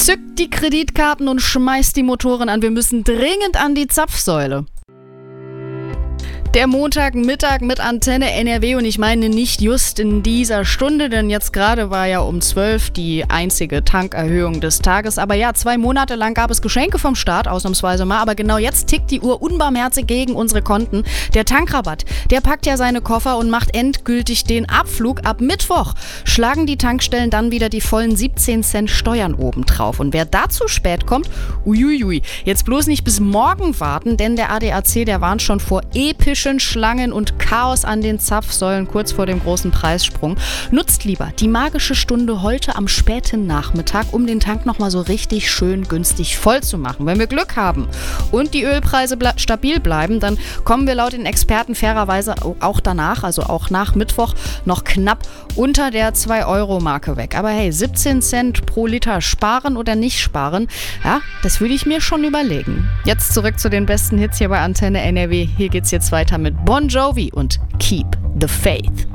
Zückt die Kreditkarten und schmeißt die Motoren an. Wir müssen dringend an die Zapfsäule. Der Montagmittag mit Antenne NRW und ich meine nicht just in dieser Stunde, denn jetzt gerade war ja um 12 die einzige Tankerhöhung des Tages. Aber ja, 2 Monate lang gab es Geschenke vom Staat, ausnahmsweise mal. Aber genau jetzt tickt die Uhr unbarmherzig gegen unsere Konten. Der Tankrabatt, der packt ja seine Koffer und macht endgültig den Abflug. Ab Mittwoch schlagen die Tankstellen dann wieder die vollen 17 Cent Steuern obendrauf. Und wer da zu spät kommt, uiuiui, jetzt bloß nicht bis morgen warten, denn der ADAC, der warnt schon vor epischen Schlangen und Chaos an den Zapfsäulen kurz vor dem großen Preissprung. Nutzt lieber die magische Stunde heute am späten Nachmittag, um den Tank nochmal so richtig schön günstig voll zu machen. Wenn wir Glück haben und die Ölpreise stabil bleiben, dann kommen wir laut den Experten fairerweise auch danach, also auch nach Mittwoch, noch knapp unter der 2-Euro-Marke weg. Aber hey, 17 Cent pro Liter sparen oder nicht sparen, ja, das würde ich mir schon überlegen. Jetzt zurück zu den besten Hits hier bei Antenne NRW. Hier geht's jetzt weiter mit Bon Jovi und Keep the Faith.